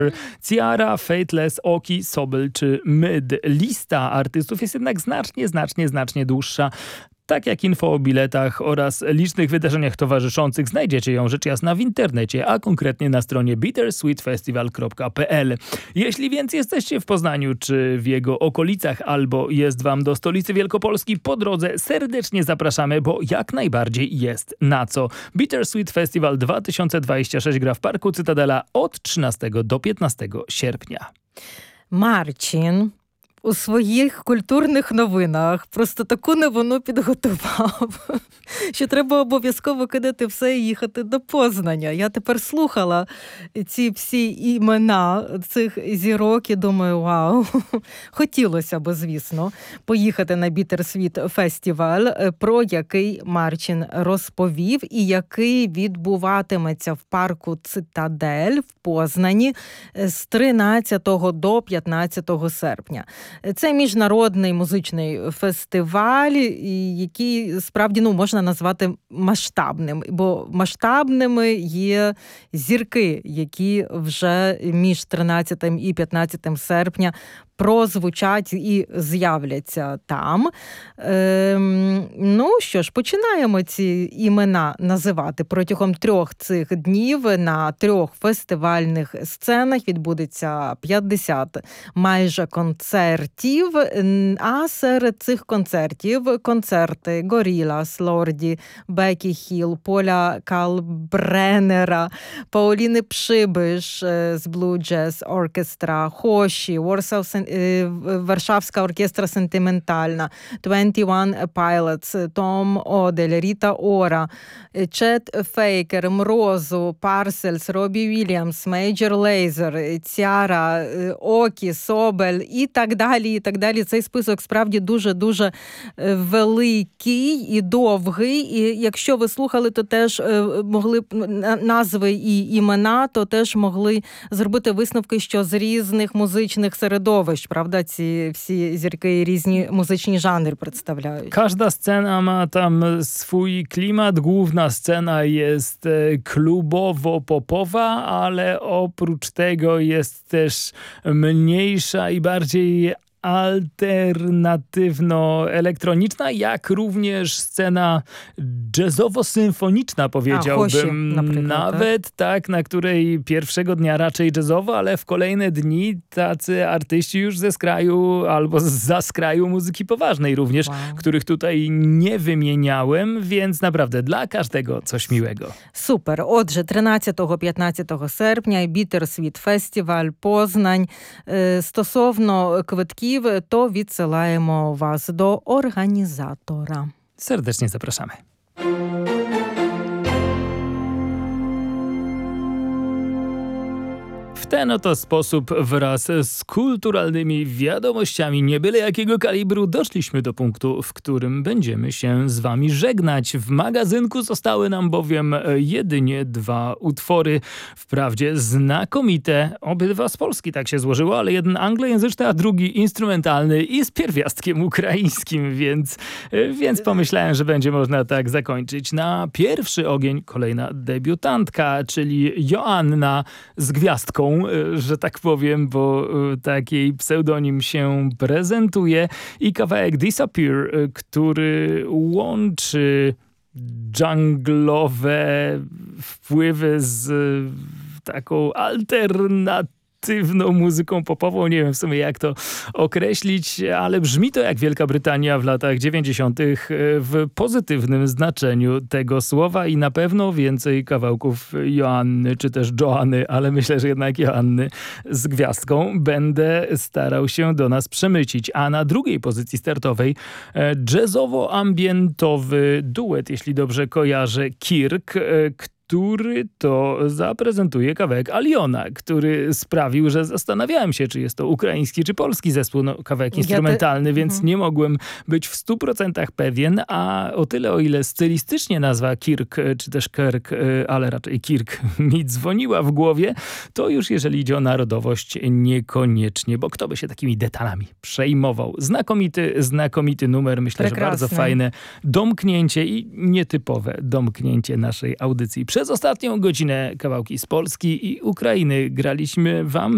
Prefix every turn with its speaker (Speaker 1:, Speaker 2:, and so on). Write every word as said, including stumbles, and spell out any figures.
Speaker 1: Ciara, Fateless, Oki, Sobel czy Myd. Lista artystów jest jednak znacznie, znacznie, znacznie dłuższa. Tak jak info o biletach oraz licznych wydarzeniach towarzyszących, znajdziecie ją rzecz jasna w internecie, a konkretnie na stronie bittersweetfestival kropka p l. Jeśli więc jesteście w Poznaniu czy w jego okolicach, albo jest wam do stolicy Wielkopolski po drodze, serdecznie zapraszamy, bo jak najbardziej jest na co. Bittersweet Festival dwa tysiące dwudziesty szósty gra w Parku Cytadela od trzynastego do piętнастego sierpnia.
Speaker 2: Marcin у своїх культурних новинах просто таку новину підготував, що треба обов'язково кидати все і їхати до Познаня. Я тепер слухала ці всі імена цих зірок і думаю, вау, хотілося б, звісно, поїхати на Bittersweet фестиваль, про який Марчин розповів і який відбуватиметься в парку Цитадель в Познані з тринадцятого до п'ятнадцятого серпня. Це міжнародний музичний фестиваль, який справді, ну, можна назвати масштабним, бо масштабними є зірки, які вже між тринадцятим і п'ятнадцятим серпня прозвучать і з'являться там. Ем, ну що ж, починаємо ці імена називати. Протягом трьох цих днів на трьох фестивальних сценах відбудеться п'ятдесят майже концертів, а серед цих концертів концерти Gorillaz, Лорді, Бекі Хіл, Поля Калбреннера, Пауліни Пшибиш з Blue Jazz Orchestra, Хоші, Warsaw Варшавська оркестра сентиментальна, двадцять один Pilots, Том Одель, Ріта Ора, Чет Фейкер, Мрозу, Парсельс, Робі Вільямс, Мейджор Лейзер, Цяра, Окі, Собель і так далі, і так далі. Цей список справді дуже-дуже великий і довгий. І якщо ви слухали, то теж могли назви і імена, то теж могли зробити висновки, що з різних музичних середовищ, правда, ці всі зірки різні muzyczni żanry przedstawiają.
Speaker 1: Każda scena ma tam swój klimat. Główna scena jest klubowo-popowa, ale oprócz tego jest też mniejsza i bardziej alternatywno-elektroniczna, jak również scena jazzowo-symfoniczna, powiedziałbym.
Speaker 2: A, Hosie,
Speaker 1: nawet, tak? tak, na której pierwszego dnia raczej jazzowo, ale w kolejne dni tacy artyści już ze skraju albo za skraju muzyki poważnej również, wow. których tutaj nie wymieniałem, więc naprawdę dla każdego coś miłego.
Speaker 2: Super. Отже, тринадцятого-п'ятнадцятого серпня Bittersweet Festival, Познань. Стосовно квитків, то відсилаємо вас до організатора.
Speaker 1: Serdecznie zapraszamy. W ten oto sposób wraz z kulturalnymi wiadomościami nie byle jakiego kalibru doszliśmy do punktu, w którym będziemy się z wami żegnać. W magazynku zostały nam bowiem jedynie dwa utwory. Wprawdzie znakomite, obydwa z Polski tak się złożyło, ale jeden anglojęzyczny, a drugi instrumentalny i z pierwiastkiem ukraińskim, więc, więc pomyślałem, że będzie można tak zakończyć. Na pierwszy ogień kolejna debiutantka, czyli Joanna z gwiazdką, że tak powiem, bo tak jej pseudonim się prezentuje, i kawałek Disappear, który łączy dżunglowe wpływy z taką alternatywną alternatywną muzyką popową. Nie wiem w sumie jak to określić, ale brzmi to jak Wielka Brytania w latach dziewięćdziesiątych w pozytywnym znaczeniu tego słowa i na pewno więcej kawałków Joanny, czy też Joanny, ale myślę, że jednak Joanny z gwiazdką będę starał się do nas przemycić. A na drugiej pozycji startowej jazzowo-ambientowy duet, jeśli dobrze kojarzę, Kirk, który to zaprezentuje kawałek Aliona, który sprawił, że zastanawiałem się, czy jest to ukraiński, czy polski zespół. No, kawałek instrumentalny, ja te... więc mhm. nie mogłem być w stu procentach pewien, a o tyle, o ile stylistycznie nazwa Kirk, czy też Kirk, ale raczej Kirk mi dzwoniła w głowie, to już jeżeli idzie o narodowość, niekoniecznie, bo kto by się takimi detalami przejmował. Znakomity, znakomity numer, myślę, Prekrasne. że bardzo fajne domknięcie i nietypowe domknięcie naszej audycji. Przez ostatnią godzinę kawałki z Polski i Ukrainy graliśmy wam